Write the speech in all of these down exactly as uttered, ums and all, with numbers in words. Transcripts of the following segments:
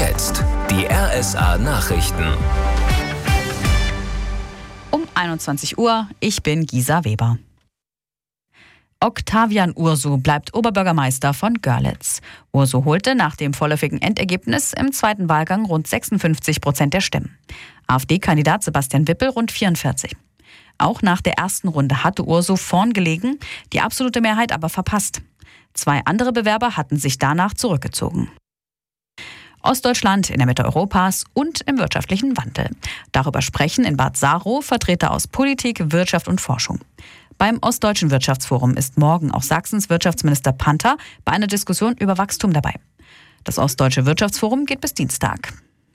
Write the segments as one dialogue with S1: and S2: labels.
S1: jetzt die R S A-Nachrichten.
S2: Um einundzwanzig Uhr, ich bin Gisa Weber. Octavian Ursu bleibt Oberbürgermeister von Görlitz. Ursu holte nach dem vorläufigen Endergebnis im zweiten Wahlgang rund sechsundfünfzig Prozent der Stimmen. AfD-Kandidat Sebastian Wippel rund vierundvierzig. Auch nach der ersten Runde hatte Ursu vorn gelegen, die absolute Mehrheit aber verpasst. Zwei andere Bewerber hatten sich danach zurückgezogen. Ostdeutschland in der Mitte Europas und im wirtschaftlichen Wandel. Darüber sprechen in Bad Saro Vertreter aus Politik, Wirtschaft und Forschung. Beim Ostdeutschen Wirtschaftsforum ist morgen auch Sachsens Wirtschaftsminister Panther bei einer Diskussion über Wachstum dabei. Das Ostdeutsche Wirtschaftsforum geht bis Dienstag.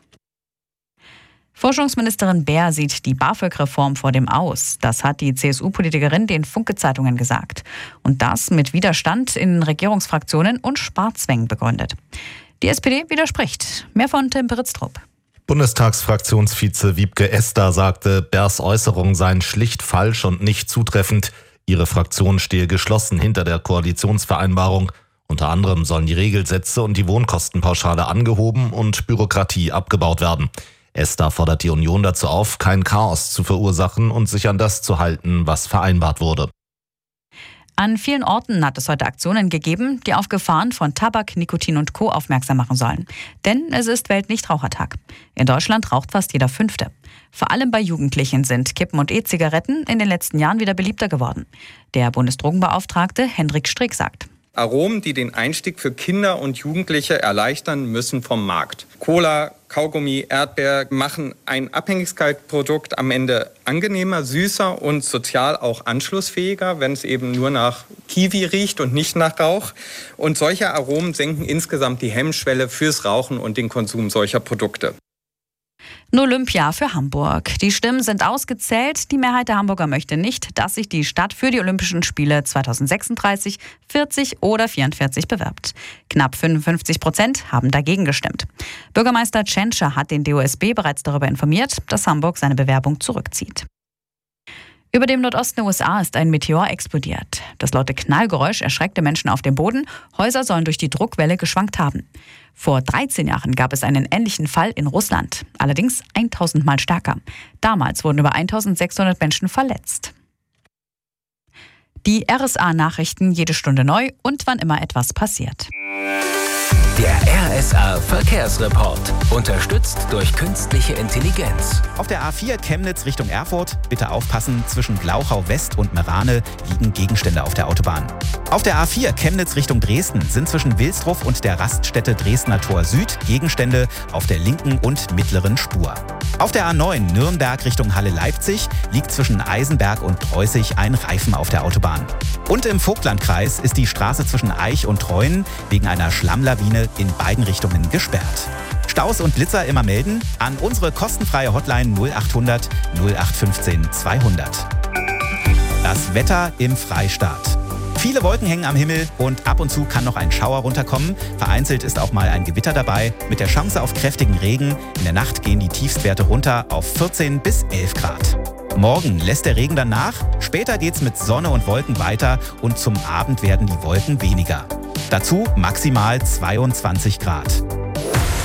S2: Forschungsministerin Baer sieht die BAföG-Reform vor dem Aus. Das hat die C S U-Politikerin den Funke-Zeitungen gesagt. Und das mit Widerstand in Regierungsfraktionen und Sparzwängen begründet. Die S P D widerspricht. Mehr von Tim Britztrup.
S3: Bundestagsfraktionsvize Wiebke Esder sagte, Baers Äußerungen seien schlicht falsch und nicht zutreffend. Ihre Fraktion stehe geschlossen hinter der Koalitionsvereinbarung. Unter anderem sollen die Regelsätze und die Wohnkostenpauschale angehoben und Bürokratie abgebaut werden. Esder fordert die Union dazu auf, kein Chaos zu verursachen und sich an das zu halten, was vereinbart wurde.
S2: An vielen Orten hat es heute Aktionen gegeben, die auf Gefahren von Tabak, Nikotin und Co. aufmerksam machen sollen. Denn es ist Weltnichtrauchertag. In Deutschland raucht fast jeder Fünfte. Vor allem bei Jugendlichen sind Kippen und E-Zigaretten in den letzten Jahren wieder beliebter geworden. Der Bundesdrogenbeauftragte Hendrik Strick sagt:
S4: Aromen, die den Einstieg für Kinder und Jugendliche erleichtern, müssen vom Markt. Cola, Kaugummi, Erdbeer machen ein Abhängigkeitsprodukt am Ende angenehmer, süßer und sozial auch anschlussfähiger, wenn es eben nur nach Kiwi riecht und nicht nach Rauch. Und solche Aromen senken insgesamt die Hemmschwelle fürs Rauchen und den Konsum solcher Produkte.
S2: Olympia für Hamburg. Die Stimmen sind ausgezählt. Die Mehrheit der Hamburger möchte nicht, dass sich die Stadt für die Olympischen Spiele zweitausendsechsunddreißig, vierzig oder vierundvierzig bewirbt. Knapp fünfundfünfzig Prozent haben dagegen gestimmt. Bürgermeister Tschentscher hat den D O S B bereits darüber informiert, dass Hamburg seine Bewerbung zurückzieht. Über dem Nordosten der U S A ist ein Meteor explodiert. Das laute Knallgeräusch erschreckte Menschen auf dem Boden. Häuser sollen durch die Druckwelle geschwankt haben. Vor dreizehn Jahren gab es einen ähnlichen Fall in Russland, allerdings tausend Mal stärker. Damals wurden über eintausendsechshundert Menschen verletzt. Die R S A-Nachrichten jede Stunde neu und wann immer etwas passiert.
S1: Der R S A-Verkehrsreport. Unterstützt durch künstliche Intelligenz.
S5: Auf der A vier Chemnitz Richtung Erfurt, bitte aufpassen, zwischen Glauchau West und Merane liegen Gegenstände auf der Autobahn. Auf der A vier Chemnitz Richtung Dresden sind zwischen Wilsdruff und der Raststätte Dresdner Tor Süd Gegenstände auf der linken und mittleren Spur. Auf der A neun Nürnberg Richtung Halle Leipzig liegt zwischen Eisenberg und Preußig ein Reifen auf der Autobahn. Und im Vogtlandkreis ist die Straße zwischen Eich und Treuen wegen einer Schlammlawine in beiden Richtungen gesperrt. Staus und Blitzer immer melden an unsere kostenfreie Hotline null achthundert null acht fünfzehn zweihundert. Das Wetter im Freistaat. Viele Wolken hängen am Himmel und ab und zu kann noch ein Schauer runterkommen. Vereinzelt ist auch mal ein Gewitter dabei mit der Chance auf kräftigen Regen. In der Nacht gehen die Tiefstwerte runter auf vierzehn bis elf Grad. Morgen lässt der Regen dann nach, später geht's mit Sonne und Wolken weiter und zum Abend werden die Wolken weniger. Dazu maximal zweiundzwanzig Grad.